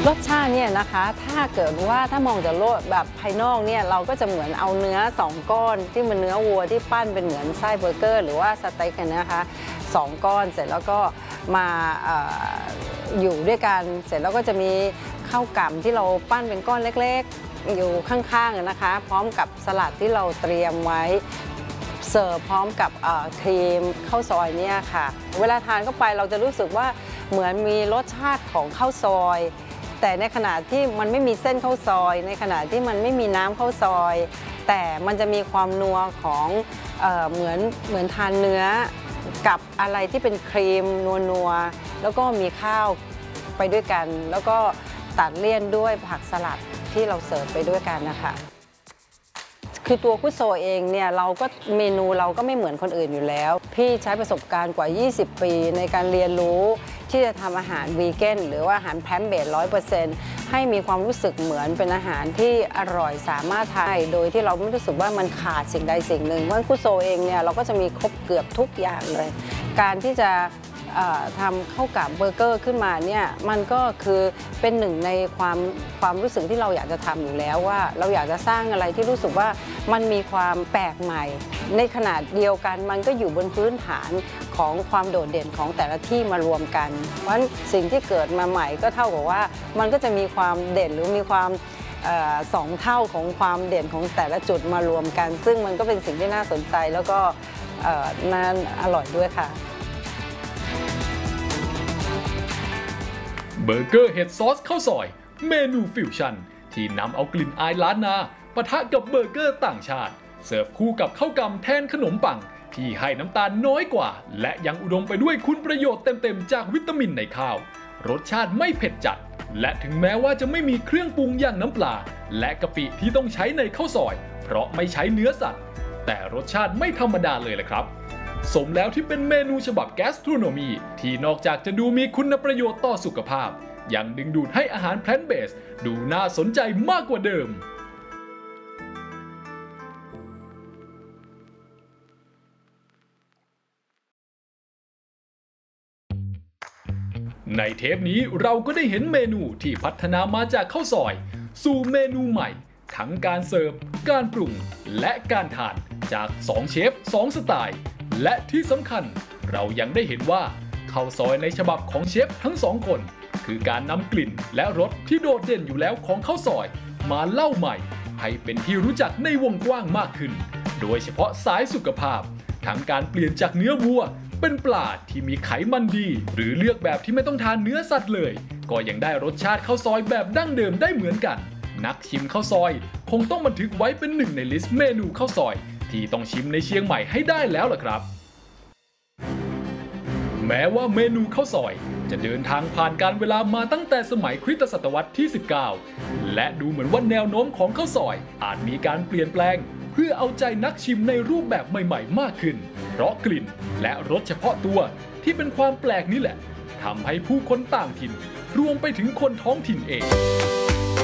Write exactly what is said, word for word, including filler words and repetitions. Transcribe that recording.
รสชาติเนี่ยนะคะถ้าเกิดว่าถ้ามองจากโลกแบบภายนอกเนี่ยเราก็จะเหมือนเอาเนื้อสองก้อนที่มันเนื้อวัวที่ปั้นเป็นเหมือนไส้เบอร์เกอร์หรือว่าสเต็กกันนะคะสองก้อนเสร็จแล้วก็มาออยู่ด้วยกันเสร็จแล้วก็จะมีข้าวกล่ำที่เราปั้นเป็นก้อนเล็กๆอยู่ข้างๆนะคะพร้อมกับสลัดที่เราเตรียมไว้เสิร์ฟพร้อมกับครีมข้าวซอยเนี่ยค่ะเวลาทานเข้าไปเราจะรู้สึกว่าเหมือนมีรสชาติของข้าวซอยแต่ในขณะที่มันไม่มีเส้นข้าวซอยในขณะที่มันไม่มีน้ำข้าวซอยแต่มันจะมีความนัวของเอ่อเหมือนเหมือนทานเนื้อกับอะไรที่เป็นครีมนัวๆแล้วก็มีข้าวไปด้วยกันแล้วก็ตัดเลี่ยนด้วยผักสลัดที่เราเสิร์ฟไปด้วยกันนะคะคือตัวคุโซเองเนี่ยเราก็เมนูเราก็ไม่เหมือนคนอื่นอยู่แล้วพี่ใช้ประสบการณ์กว่ายี่สิบปีในการเรียนรู้ที่จะทำอาหารวีแกนหรือว่าอาหารแพลนต์เบสร้อยเปอร์เซ็นต์ให้มีความรู้สึกเหมือนเป็นอาหารที่อร่อยสามารถทานโดยที่เราไม่รู้สึกว่ามันขาดสิ่งใดสิ่งหนึ่งเพราะคุโซเองเนี่ยเราก็จะมีครบเกือบทุกอย่างเลยการที่จะทำข้าวกล่ำเบอร์เกอร์ขึ้นมาเนี่ยมันก็คือเป็นหนึ่งในความความรู้สึกที่เราอยากจะทำอยู่แล้วว่าเราอยากจะสร้างอะไรที่รู้สึกว่ามันมีความแปลกใหม่ในขนาดเดียวกันมันก็อยู่บนพื้นฐานของความโดดเด่นของแต่ละที่มารวมกันเพราะสิ่งที่เกิดมาใหม่ก็เท่ากับว่ามันก็จะมีความเด่นหรือมีความสองเท่าของความเด่นของแต่ละจุดมารวมกันซึ่งมันก็เป็นสิ่งที่น่าสนใจแล้วก็น่าอร่อยด้วยค่ะเบอร์เกอร์เห็ดซอสข้าวซอยเมนูฟิวชั่นที่นำเอากลิ่นอายล้านนาปะทะกับเบอร์เกอร์ต่างชาติเสิร์ฟคู่กับข้าวกำแทนขนมปังที่ให้น้ำตาลน้อยกว่าและยังอุดมไปด้วยคุณประโยชน์เต็มๆจากวิตามินในข้าวรสชาติไม่เผ็ดจัดและถึงแม้ว่าจะไม่มีเครื่องปรุงอย่างน้ำปลาและกะปิที่ต้องใช้ในข้าวซอยเพราะไม่ใช้เนื้อสัตว์แต่รสชาติไม่ธรรมดาเลยละครับสมแล้วที่เป็นเมนูฉบับแกสโทรโนมีที่นอกจากจะดูมีคุณประโยชน์ต่อสุขภาพยังดึงดูดให้อาหารแพลนต์เบสดูน่าสนใจมากกว่าเดิมในเทปนี้เราก็ได้เห็นเมนูที่พัฒนามาจากข้าวซอยสู่เมนูใหม่ทั้งการเสิร์ฟการปรุงและการทานจากสองเชฟสองสไตล์และที่สำคัญเรายังได้เห็นว่าข้าวซอยในฉบับของเชฟทั้งสองคนคือการนำกลิ่นและรสที่โดดเด่นอยู่แล้วของข้าวซอยมาเล่าใหม่ให้เป็นที่รู้จักในวงกว้างมากขึ้นโดยเฉพาะสายสุขภาพทั้งการเปลี่ยนจากเนื้อวัวเป็นปลาที่มีไขมันดีหรือเลือกแบบที่ไม่ต้องทานเนื้อสัตว์เลยก็ยังได้รสชาติข้าวซอยแบบดั้งเดิมได้เหมือนกันนักชิมข้าวซอยคงต้องบันทึกไว้เป็นหนึ่งในลิสต์เมนูข้าวซอยที่ต้องชิมในเชียงใหม่ให้ได้แล้วล่ะครับแม้ว่าเมนูข้าวซอยจะเดินทางผ่านการเวลามาตั้งแต่สมัยคริสตศตวรรษที่สิบเก้าและดูเหมือนว่าแนวโน้มของข้าวซอยอาจมีการเปลี่ยนแปลงเพื่อเอาใจนักชิมในรูปแบบใหม่ๆมากขึ้นเพราะกลิ่นและรสเฉพาะตัวที่เป็นความแปลกนี่แหละทำให้ผู้คนต่างถิ่นรวมไปถึงคนท้องถิ่นเอง